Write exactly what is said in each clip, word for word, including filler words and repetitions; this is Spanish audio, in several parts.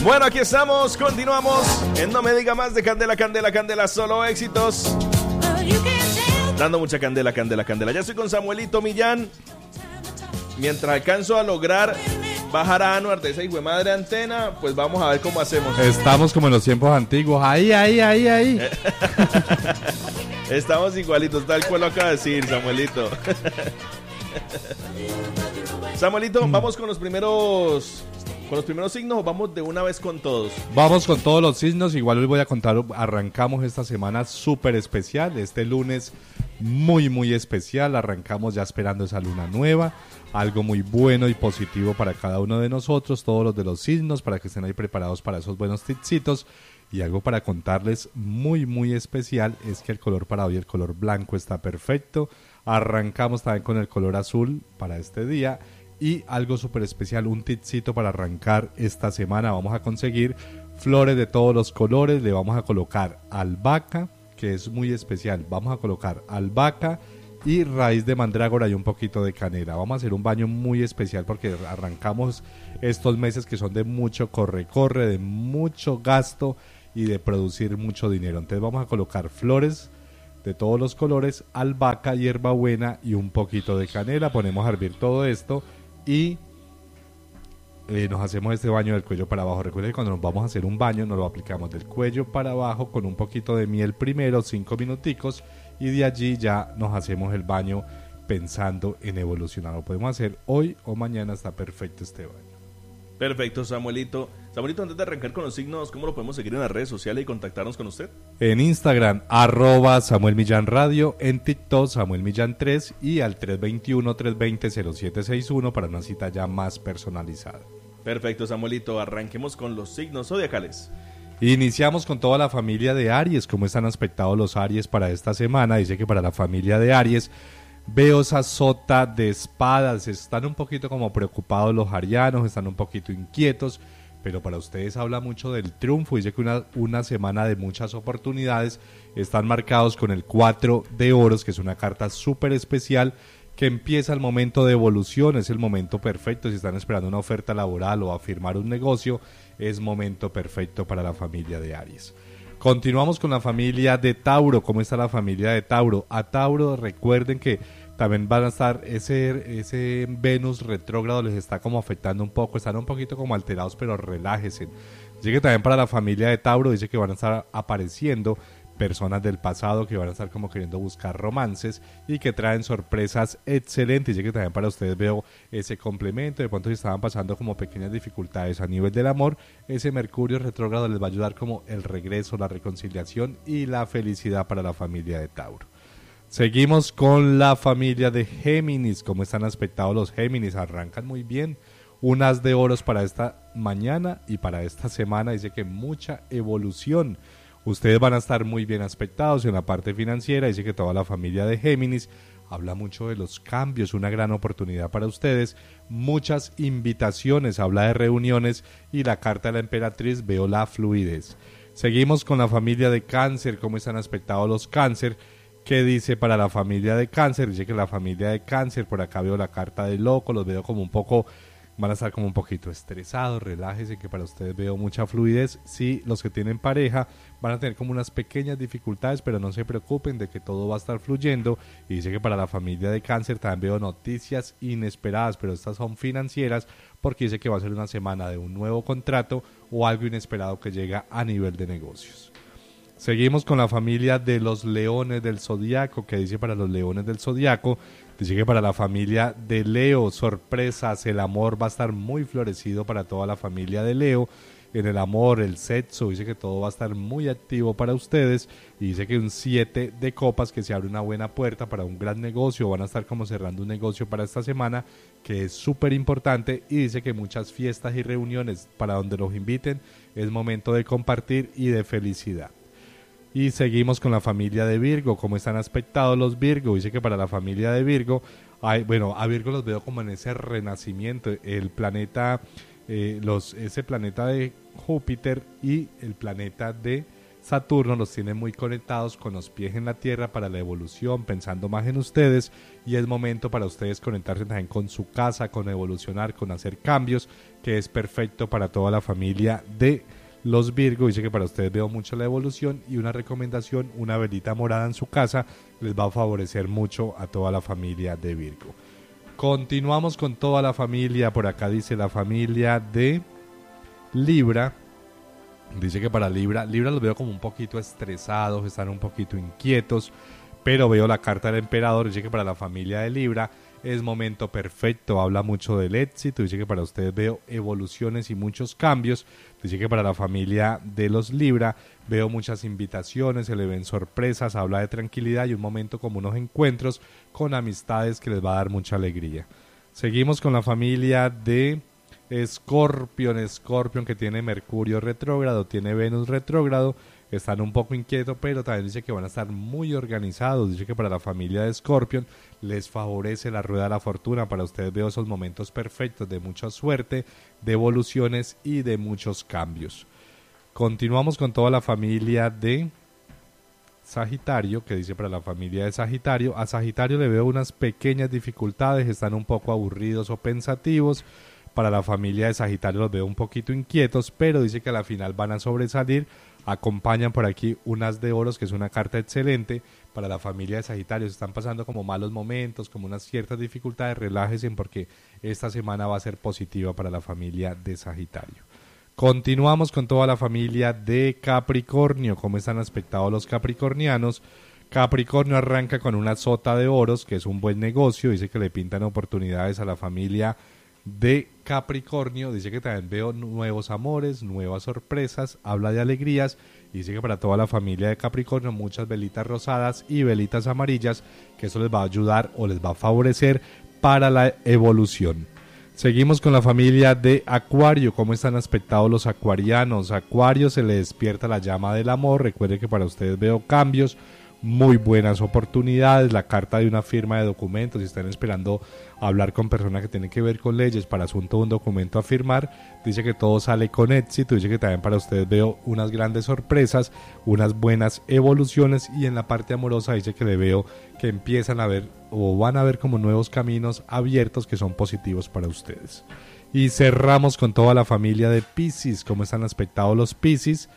Bueno, aquí estamos, continuamos en No Me Diga Más de Candela, Candela, Candela, solo éxitos. Dando mucha candela, candela, candela. Ya estoy con Samuelito Millán. Mientras alcanzo a lograr bajar a Anuar de esa hijo de madre antena, pues vamos a ver cómo hacemos. Estamos como en los tiempos antiguos. Ahí, ahí, ahí, ahí. Estamos igualitos, tal cual lo acaba de decir Samuelito. Samuelito, mm. vamos con los primeros... ¿Con los primeros signos o vamos de una vez con todos? Vamos con todos los signos. Igual les voy a contar, arrancamos esta semana súper especial. Este lunes muy, muy especial. Arrancamos ya esperando esa luna nueva. Algo muy bueno y positivo para cada uno de nosotros, todos los de los signos, para que estén ahí preparados para esos buenos tipsitos. Y algo para contarles muy, muy especial es que el color para hoy, el color blanco, está perfecto. Arrancamos también con el color azul para este día. Y algo súper especial, un tipcito para arrancar esta semana. Vamos a conseguir flores de todos los colores. Le vamos a colocar albahaca, que es muy especial. Vamos a colocar albahaca y raíz de mandrágora y un poquito de canela. Vamos a hacer un baño muy especial porque arrancamos estos meses que son de mucho corre-corre, de mucho gasto y de producir mucho dinero. Entonces vamos a colocar flores de todos los colores, albahaca, hierbabuena y un poquito de canela. Ponemos a hervir todo esto y eh, nos hacemos este baño del cuello para abajo. Recuerden que cuando nos vamos a hacer un baño nos lo aplicamos del cuello para abajo con un poquito de miel primero, cinco minuticos, y de allí ya nos hacemos el baño pensando en evolucionar. Lo podemos hacer hoy o mañana, está perfecto este baño. Perfecto, Samuelito. Samuelito, antes de arrancar con los signos, ¿cómo lo podemos seguir en las redes sociales y contactarnos con usted? En Instagram, arroba Samuel Millán Radio, en TikTok, Samuel Millán tres y al tres dos uno, tres dos cero, cero siete seis uno para una cita ya más personalizada. Perfecto, Samuelito. Arranquemos con los signos zodiacales. Iniciamos con toda la familia de Aries. ¿Cómo están aspectados los Aries para esta semana? Dice que para la familia de Aries veo esa sota de espadas. Están un poquito como preocupados los arianos, están un poquito inquietos, pero para ustedes habla mucho del triunfo. Dice que una, una semana de muchas oportunidades. Están marcados con el cuatro de oros, que es una carta súper especial, que empieza el momento de evolución. Es el momento perfecto. Si están esperando una oferta laboral o a firmar un negocio, es momento perfecto para la familia de Aries. Continuamos con la familia de Tauro. ¿Cómo está la familia de Tauro? A Tauro, recuerden que también van a estar, ese, ese Venus retrógrado les está como afectando un poco, están un poquito como alterados, pero relájense. Dice que también para la familia de Tauro, dice que van a estar apareciendo personas del pasado que van a estar como queriendo buscar romances y que traen sorpresas excelentes. Dice que también para ustedes veo ese complemento. De pronto si estaban pasando como pequeñas dificultades a nivel del amor, ese Mercurio retrógrado les va a ayudar como el regreso, la reconciliación y la felicidad para la familia de Tauro. Seguimos con la familia de Géminis. ¿Cómo están aspectados los Géminis? Arrancan muy bien. Un as de oros para esta mañana y para esta semana. Dice que mucha evolución. Ustedes van a estar muy bien aspectados en la parte financiera. Dice que toda la familia de Géminis habla mucho de los cambios, una gran oportunidad para ustedes, muchas invitaciones, habla de reuniones y la carta de la emperatriz, veo la fluidez. Seguimos con la familia de Cáncer. ¿Cómo están aspectados los Cáncer? ¿Qué dice para la familia de Cáncer? Dice que la familia de Cáncer, por acá veo la carta de loco, los veo como un poco... van a estar como un poquito estresados, relájense, que para ustedes veo mucha fluidez. Sí, los que tienen pareja van a tener como unas pequeñas dificultades, pero no se preocupen de que todo va a estar fluyendo. Y dice que para la familia de Cáncer también veo noticias inesperadas, pero estas son financieras, porque dice que va a ser una semana de un nuevo contrato o algo inesperado que llega a nivel de negocios. Seguimos con la familia de los leones del zodiaco. ¿Qué dice para los leones del zodiaco? Dice que para la familia de Leo, sorpresas, el amor va a estar muy florecido para toda la familia de Leo. En el amor, el sexo, dice que todo va a estar muy activo para ustedes. Y dice que un siete de copas, que se abre una buena puerta para un gran negocio. Van a estar como cerrando un negocio para esta semana, que es súper importante. Y dice que muchas fiestas y reuniones para donde los inviten, es momento de compartir y de felicidad. Y seguimos con la familia de Virgo. ¿Cómo están aspectados los Virgo? Dice que para la familia de Virgo, hay, bueno, a Virgo los veo como en ese renacimiento. El planeta, eh, los, ese planeta de Júpiter y el planeta de Saturno los tiene muy conectados con los pies en la tierra para la evolución, pensando más en ustedes, y es momento para ustedes conectarse también con su casa, con evolucionar, con hacer cambios, que es perfecto para toda la familia de los Virgo. Dice que para ustedes veo mucho la evolución, y una recomendación, una velita morada en su casa les va a favorecer mucho a toda la familia de Virgo. Continuamos con toda la familia. Por acá dice la familia de Libra. Dice que para Libra, Libra los veo como un poquito estresados, están un poquito inquietos, pero veo la carta del emperador. Dice que para la familia de Libra es momento perfecto, habla mucho del éxito. Dice que para ustedes veo evoluciones y muchos cambios. Dice que para la familia de los Libra veo muchas invitaciones, se le ven sorpresas, habla de tranquilidad y un momento como unos encuentros con amistades que les va a dar mucha alegría. Seguimos con la familia de Escorpión, Escorpión que tiene Mercurio retrógrado, tiene Venus retrógrado, están un poco inquietos, pero también dice que van a estar muy organizados. Dice que para la familia de Escorpión les favorece la rueda de la fortuna. Para ustedes veo esos momentos perfectos de mucha suerte, de evoluciones y de muchos cambios. Continuamos con toda la familia de Sagitario, que dice para la familia de Sagitario, a Sagitario le veo unas pequeñas dificultades, están un poco aburridos o pensativos. Para la familia de Sagitario los veo un poquito inquietos, pero dice que a la final van a sobresalir. Acompañan por aquí un as de oros, que es una carta excelente para la familia de Sagitario. Se están pasando como malos momentos, como unas ciertas dificultades, relájense porque esta semana va a ser positiva para la familia de Sagitario. Continuamos con toda la familia de Capricornio. ¿Cómo están aspectados los capricornianos? Capricornio arranca con una sota de oros, que es un buen negocio. Dice que le pintan oportunidades a la familia de Capricornio. Dice que también veo nuevos amores, nuevas sorpresas, habla de alegrías, y dice que para toda la familia de Capricornio muchas velitas rosadas y velitas amarillas, que eso les va a ayudar o les va a favorecer para la evolución. Seguimos con la familia de Acuario. ¿Cómo están aspectados los acuarianos? Acuario, se le despierta la llama del amor. Recuerde que para ustedes veo cambios, muy buenas oportunidades, la carta de una firma de documentos. Si están esperando hablar con personas que tienen que ver con leyes para asunto de un documento a firmar, dice que todo sale con éxito. Dice que también para ustedes veo unas grandes sorpresas, unas buenas evoluciones, y en la parte amorosa dice que le veo que empiezan a ver o van a ver como nuevos caminos abiertos que son positivos para ustedes. Y cerramos con toda la familia de Piscis. ¿Cómo están aspectados los Piscis?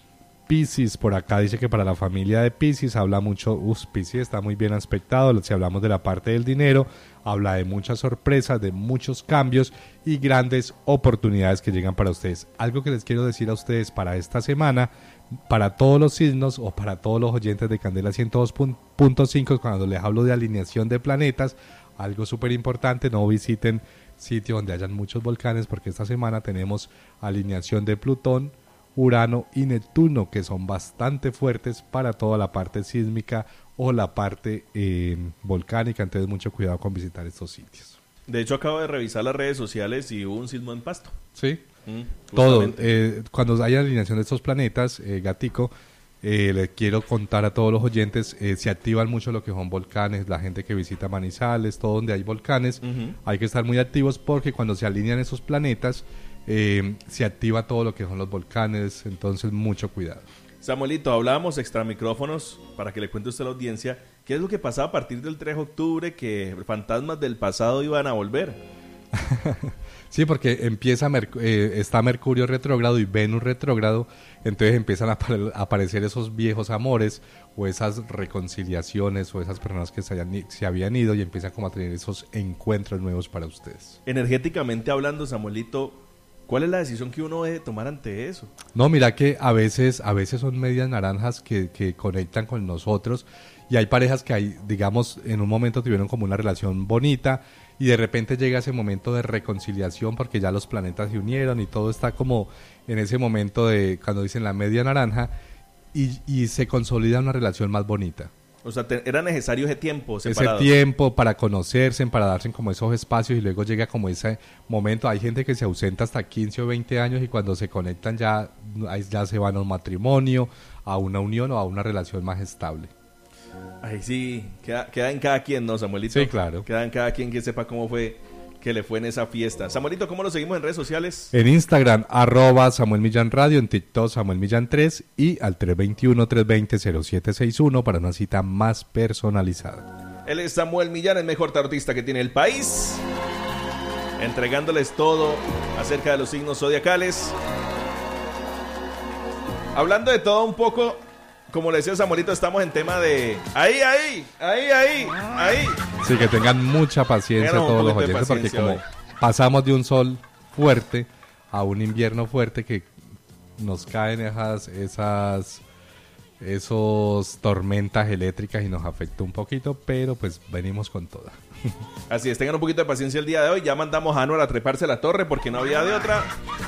Piscis, por acá dice que para la familia de Piscis habla mucho, uff, Piscis está muy bien aspectado. Si hablamos de la parte del dinero, habla de muchas sorpresas, de muchos cambios y grandes oportunidades que llegan para ustedes. Algo que les quiero decir a ustedes para esta semana, para todos los signos o para todos los oyentes de Candela ciento dos punto cinco, cuando les hablo de alineación de planetas, algo súper importante: no visiten sitios donde hayan muchos volcanes, porque esta semana tenemos alineación de Plutón, Urano y Neptuno, que son bastante fuertes para toda la parte sísmica o la parte eh, volcánica. Entonces mucho cuidado con visitar estos sitios. De hecho, acabo de revisar las redes sociales y hubo un sismo en Pasto. Sí, mm, todo. Eh, cuando haya alineación de estos planetas, eh, Gatico, eh, les quiero contar a todos los oyentes, eh, se activan mucho lo que son volcanes, la gente que visita Manizales, todo donde hay volcanes, uh-huh. Hay que estar muy activos, porque cuando se alinean esos planetas, Eh, se activa todo lo que son los volcanes. Entonces mucho cuidado. Samuelito, hablábamos extra micrófonos para que le cuente usted a la audiencia qué es lo que pasaba a partir del tres de octubre, que fantasmas del pasado iban a volver. Sí, porque empieza Merc- eh, está Mercurio retrógrado y Venus retrógrado, entonces empiezan a, ap- a aparecer esos viejos amores o esas reconciliaciones o esas personas que se, hayan, se habían ido, y empiezan como a tener esos encuentros nuevos para ustedes. Energéticamente hablando, Samuelito, ¿cuál es la decisión que uno debe tomar ante eso? No, mira que a veces a veces son medias naranjas que, que conectan con nosotros, y hay parejas que hay, digamos, en un momento tuvieron como una relación bonita y de repente llega ese momento de reconciliación porque ya los planetas se unieron y todo está como en ese momento de cuando dicen la media naranja, y, y se consolida una relación más bonita. O sea, te, era necesario ese tiempo separado. Ese tiempo para conocerse, para darse como esos espacios, y luego llega como ese momento. Hay gente que se ausenta hasta quince o veinte años, y cuando se conectan ya, ya se van a un matrimonio, a una unión o a una relación más estable. Ay, sí, queda, queda en cada quien, ¿no, Samuelito? Sí, claro. Queda en cada quien que sepa cómo fue que le fue en esa fiesta. Samuelito, ¿cómo lo seguimos en redes sociales? En Instagram, arroba Samuel Millán Radio, en TikTok Samuel Millán tres y al tres dos uno, tres dos cero, cero siete seis uno para una cita más personalizada. Él es Samuel Millán, el mejor tarotista que tiene el país, entregándoles todo acerca de los signos zodiacales. Hablando de todo un poco, como le decía Samuelito, estamos en tema de ahí, ahí, ahí, ahí, ahí. Sí, que tengan mucha paciencia Tengan todos los de oyentes, porque como hoy. pasamos de un sol fuerte a un invierno fuerte, que nos caen esas, esas, esos tormentas eléctricas y nos afecta un poquito, pero pues venimos con toda. Así es, tengan un poquito de paciencia el día de hoy. Ya mandamos a Anuar a treparse a la torre porque no había de otra.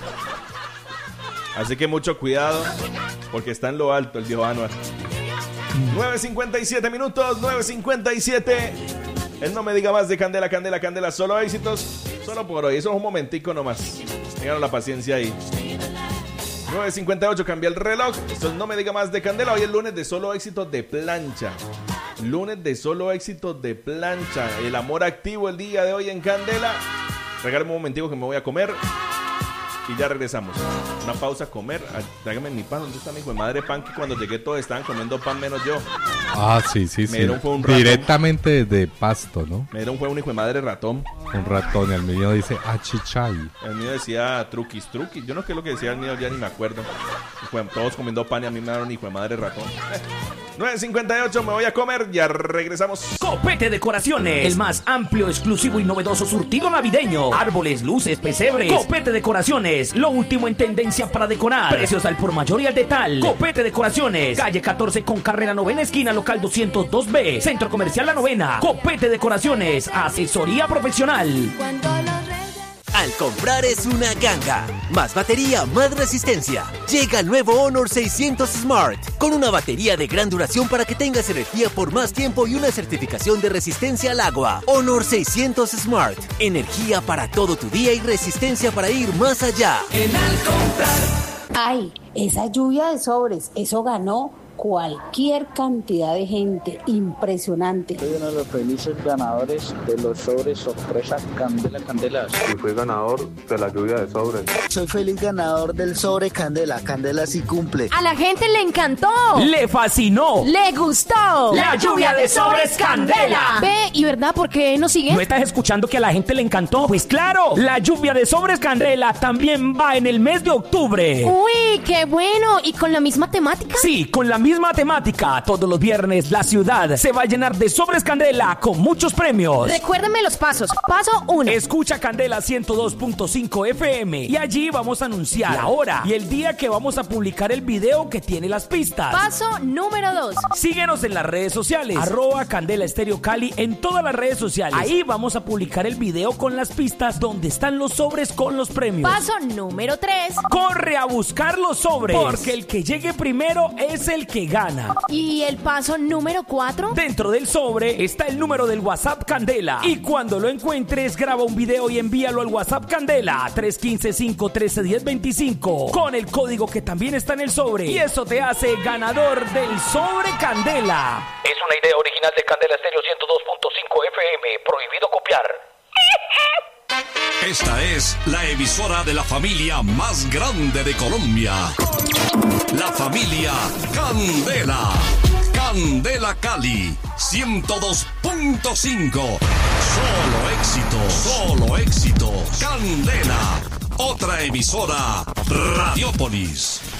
Así que mucho cuidado, porque está en lo alto el viejo Anuar. nueve cincuenta y siete minutos, nueve cincuenta y siete. Él no me diga más de Candela, Candela, Candela. Solo éxitos, solo por hoy. Eso es un momentico nomás. Tengan la paciencia ahí. nueve cincuenta y ocho, cambia el reloj. Esto es No me diga más de Candela. Hoy es lunes de solo éxitos de plancha. Lunes de solo éxitos de plancha. El amor activo el día de hoy en Candela. Regálame un momentico que me voy a comer. Y ya regresamos. Una pausa a comer. Ay, tráigame mi pan. ¿Dónde está mi hijo de madre pan? Que cuando llegué todos estaban comiendo pan menos yo. Ah, sí, sí, Me sí. dieron fue un ratón. Directamente desde Pasto, ¿no? Me dieron fue un hijo de madre ratón. Un ratón. Y el mío dice achichay. El mío decía truquis, truquis. Yo no sé qué es lo que decía el mío, ya ni me acuerdo. Fue todos comiendo pan y a mí me dieron hijo de madre ratón. nueve cincuenta y ocho, me voy a comer. Ya regresamos. Copete Decoraciones, el más amplio, exclusivo y novedoso surtido navideño. Árboles, luces, pesebres. Copete Decoraciones, lo último en tendencia para decorar. Precios al por mayor y al detal. Copete Decoraciones, calle catorce con carrera novena, esquina local doscientos dos B, Centro Comercial La Novena. Copete Decoraciones, asesoría profesional. Al comprar es una ganga. Más batería, más resistencia. Llega el nuevo Honor seiscientos Smart, con una batería de gran duración para que tengas energía por más tiempo y una certificación de resistencia al agua. Honor seiscientos Smart, energía para todo tu día y resistencia para ir más allá. En Al comprar. Ay, esa lluvia de sobres, eso ganó cualquier cantidad de gente, impresionante. Soy uno de los felices ganadores de los sobres sorpresa Candela Candela. Y fui ganador de la lluvia de sobres. Soy feliz ganador del sobre Candela. Candela sí cumple. A la gente le encantó. Le fascinó. Le gustó. La lluvia de sobres Candela. Ve, ¿y verdad por qué nos siguen? ¿No estás escuchando que a la gente le encantó? Pues claro, la lluvia de sobres Candela también va en el mes de octubre. Uy, qué bueno. ¿Y con la misma temática? Sí, con la misma temática. Todos los viernes la ciudad se va a llenar de sobres Candela con muchos premios. Recuérdame los pasos. Paso uno. Escucha Candela ciento dos punto cinco F M y allí vamos a anunciar la hora y el día que vamos a publicar el video que tiene las pistas. Paso número dos. Síguenos en las redes sociales, arroba Candela Estéreo Cali en todas las redes sociales. Ahí vamos a publicar el video con las pistas donde están los sobres con los premios. Paso número tres. Corre a buscar los sobres, porque el que llegue primero es el que gana. ¿Y el paso número cuatro? Dentro del sobre está el número del WhatsApp Candela. Y cuando lo encuentres, graba un video y envíalo al WhatsApp Candela tres uno cinco, cinco uno tres, uno cero dos cinco con el código que también está en el sobre. Y eso te hace ganador del sobre Candela. Es una idea original de Candela Estéreo ciento dos punto cinco F M. Prohibido copiar. Esta es la emisora de la familia más grande de Colombia. La familia Candela. Candela Cali ciento dos punto cinco. Solo éxitos, solo éxitos. Candela. Otra emisora Radiópolis.